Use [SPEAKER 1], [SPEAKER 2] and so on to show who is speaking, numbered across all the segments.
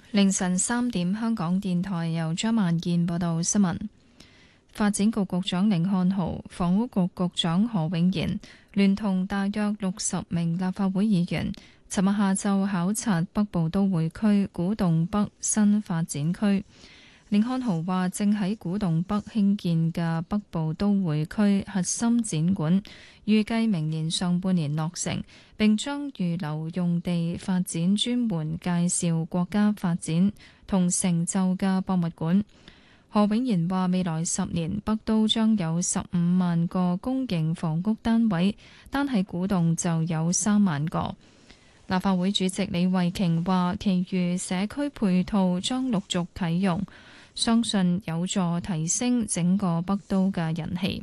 [SPEAKER 1] 凌晨3點，香港電台由張萬燕報道新聞。發展局局長甯漢豪、房屋局局長何永賢聯同大約60名立法會議員，尋日下晝考察北部都會區古洞北新發展區。甯漢豪話，正喺古洞北興建嘅北部都會區核心展館，預計明年上半年落成，並將預留用地發展專門介紹國家發展同成就嘅博物館。何永賢話，未來10年北都將有15萬個公營房屋單位，單喺古洞就有3萬個。立法會主席李慧瓊話，其餘社區配套將陸續啟用，相信有助提升整個北都嘅人氣。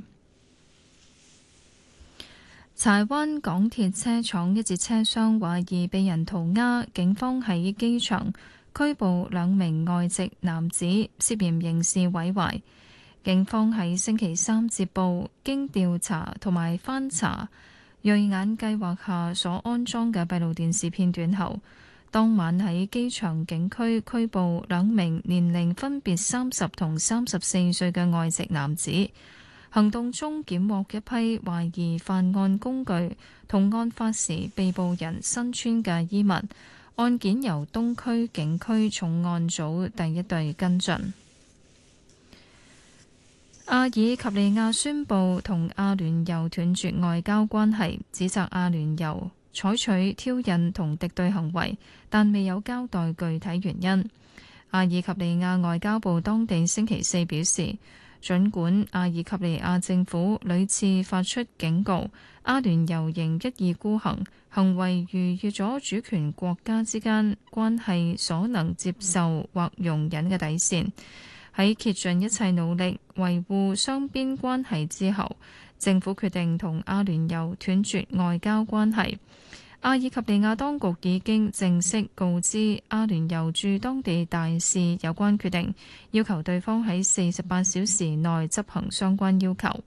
[SPEAKER 1] 柴灣港鐵車廠一節車廂懷疑被人塗鴉，警方喺機場拘捕2名外籍男子，涉嫌刑事毀壞。警方喺星期3接報，經調查同埋翻查銳眼計劃下所安裝嘅閉路電視片段後，當晚喺機場警區拘捕2名年齡分別30同34歲嘅外籍男子。行動中檢獲一批懷疑犯案工具同案發時被捕人身穿嘅衣物。案件由東區警區重案組第一隊跟進。阿爾及利亞宣布同阿聯酋斷絕外交關係，指責阿聯酋採取挑釁同敵對行為，但未有交代具體原因。阿爾及利亞外交部當地星期4表示，儘管阿爾及利亞政府屢次發出警告，阿聯酋仍一意孤行，行為逾越咗主權國家之間關係所能接受或容忍嘅底線。喺竭盡一切努力維護雙邊關係之後，政府決定同阿聯酋斷絕外交關係。阿爾及利亞當局已經正式告知阿聯酋駐當地大使有關決定，要求對方喺48小時內執行相關要求。